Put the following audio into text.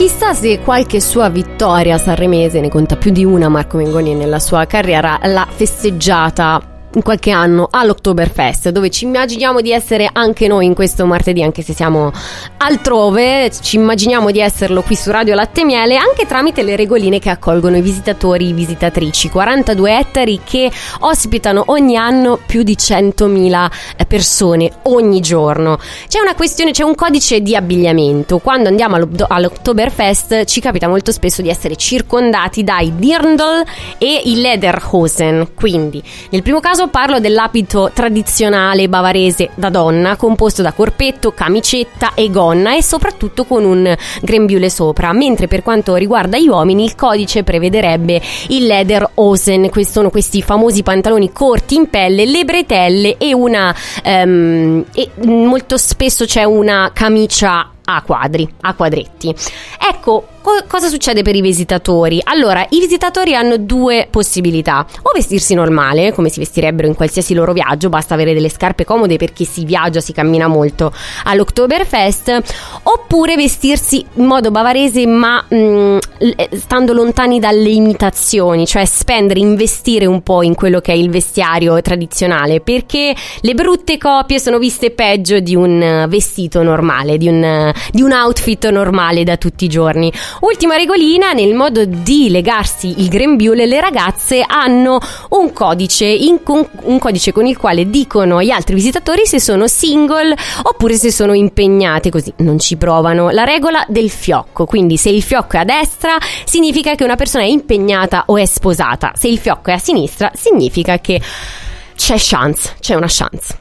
Chissà se qualche sua vittoria sanremese, ne conta più di una Marco Mengoni nella sua carriera, l'ha festeggiata in qualche anno all'Oktoberfest, dove ci immaginiamo di essere anche noi in questo martedì, anche se siamo altrove, ci immaginiamo di esserlo qui su Radio Latte e Miele, anche tramite le regoline che accolgono i visitatori, i visitatrici, 42 ettari che ospitano ogni anno più di 100.000 persone ogni giorno. C'è una questione, c'è un codice di abbigliamento. Quando andiamo all'Oktoberfest ci capita molto spesso di essere circondati dai Dirndl e i Lederhosen. Quindi nel primo caso parlo dell'abito tradizionale bavarese da donna, composto da corpetto, camicetta e gonna, e soprattutto con un grembiule sopra, mentre per quanto riguarda gli uomini il codice prevederebbe il Lederhosen. Sono questi famosi pantaloni corti in pelle, le bretelle e molto spesso c'è una camicia a quadretti. Ecco, cosa succede per i visitatori? Allora, i visitatori hanno due possibilità: o vestirsi normale, come si vestirebbero in qualsiasi loro viaggio, basta avere delle scarpe comode perché si viaggia, si cammina molto all'Oktoberfest, oppure vestirsi in modo bavarese ma stando lontani dalle imitazioni, cioè investire un po' in quello che è il vestiario tradizionale, perché le brutte copie sono viste peggio di un vestito normale, di un outfit normale da tutti i giorni. Ultima regolina: nel modo di legarsi il grembiule, le ragazze hanno un codice con il quale dicono agli altri visitatori se sono single oppure se sono impegnate, così non ci provano. La regola del fiocco: quindi se il fiocco è a destra significa che una persona è impegnata o è sposata, se il fiocco è a sinistra significa che c'è una chance.